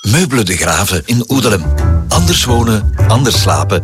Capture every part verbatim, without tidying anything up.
Meubelen de Graven in Oedelem. Anders wonen, anders slapen.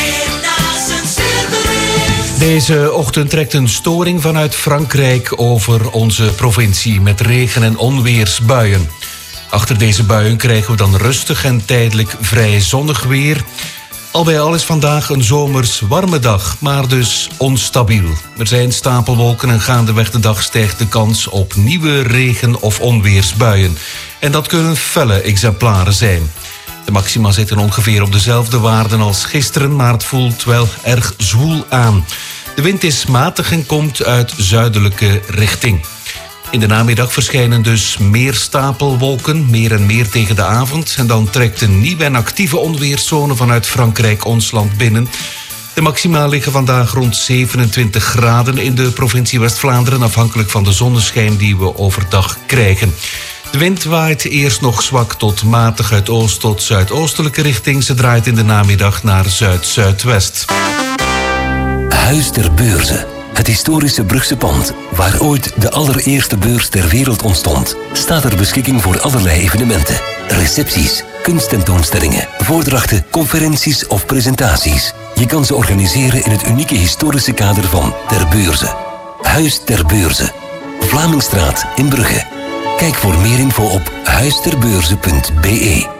Deze ochtend trekt een storing vanuit Frankrijk over onze provincie met regen- en onweersbuien. Achter deze buien krijgen we dan rustig en tijdelijk vrij zonnig weer. Al bij al is vandaag een zomers warme dag, maar dus onstabiel. Er zijn stapelwolken en gaandeweg de dag stijgt de kans op nieuwe regen- of onweersbuien. En dat kunnen felle exemplaren zijn. De maxima zitten ongeveer op dezelfde waarden als gisteren, maar het voelt wel erg zwoel aan. De wind is matig en komt uit zuidelijke richting. In de namiddag verschijnen dus meer stapelwolken, meer en meer tegen de avond. En dan trekt een nieuwe en actieve onweerszone vanuit Frankrijk ons land binnen. De maxima liggen vandaag rond zevenentwintig graden in de provincie West-Vlaanderen, afhankelijk van de zonneschijn die we overdag krijgen. De wind waait eerst nog zwak tot matig uit oost tot zuidoostelijke richting. Ze draait in de namiddag naar zuid-zuidwest. Huis ter Beurze. Het historische Brugse pand, waar ooit de allereerste beurs ter wereld ontstond, staat ter beschikking voor allerlei evenementen. Recepties, kunsttentoonstellingen, voordrachten, conferenties of presentaties. Je kan ze organiseren in het unieke historische kader van Ter Beurze. Huis ter Beurze. Vlamingstraat in Brugge. Kijk voor meer info op huisterbeurze punt be.